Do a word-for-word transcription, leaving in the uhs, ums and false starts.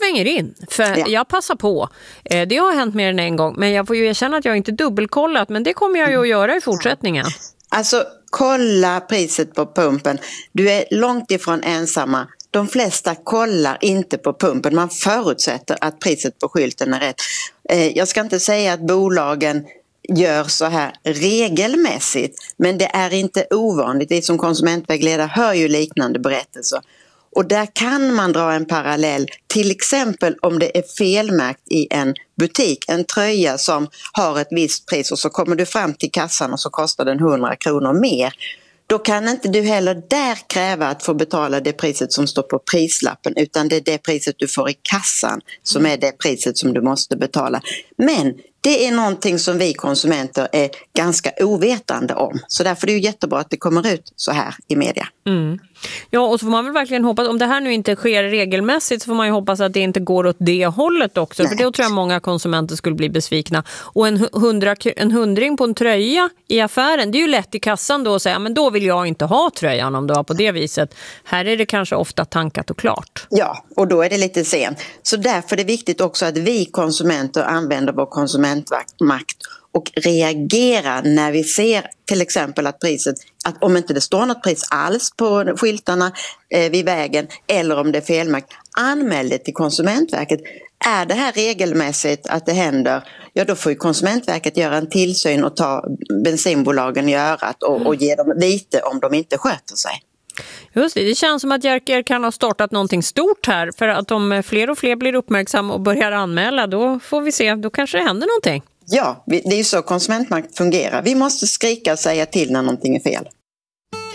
svänger in, för Ja. jag passar på. Eh, det har hänt mer än en gång, men jag får ju erkänna att jag inte dubbelkollat, men det kommer jag ju att göra i fortsättningen. Alltså, kolla priset på pumpen. Du är långt ifrån ensamma. De flesta kollar inte på pumpen. Man förutsätter att priset på skylten är rätt. Eh, jag ska inte säga att bolagen gör så här regelmässigt, men det är inte ovanligt. Vi som konsumentvägledare hör ju liknande berättelser. Och där kan man dra en parallell, till exempel om det är felmärkt i en butik, en tröja som har ett visst pris och så kommer du fram till kassan och så kostar den hundra kronor mer. Då kan inte du heller där kräva att få betala det priset som står på prislappen, utan det är det priset du får i kassan som är det priset som du måste betala. Men det är någonting som vi konsumenter är ganska ovetande om. Så därför är det ju jättebra att det kommer ut så här i media. Mm. Ja, och så får man väl verkligen hoppas, om det här nu inte sker regelmässigt så får man ju hoppas att det inte går åt det hållet också. Nej. För då tror jag många konsumenter skulle bli besvikna. Och en, hundra, en hundring på en tröja i affären, det är ju lätt i kassan då att säga, men då vill jag inte ha tröjan om det var på det viset. Här är det kanske ofta tankat och klart. Ja, och då är det lite sent. Så därför är det viktigt också att vi konsumenter använder vår konsumentmakt och reagerar när vi ser till exempel att priset, att om inte det står något pris alls på skyltarna eh, vid vägen eller om det är felmärkt, anmäl det till Konsumentverket. Är det här regelmässigt att det händer, ja då får ju Konsumentverket göra en tillsyn och ta bensinbolagen i örat och, och ge dem lite om de inte sköter sig. Just det, det känns som att Jerker kan ha startat någonting stort här, för att om fler och fler blir uppmärksamma och börjar anmäla, då får vi se, då kanske det händer någonting. Ja, det är ju så konsumentmakt fungerar. Vi måste skrika och säga till när någonting är fel.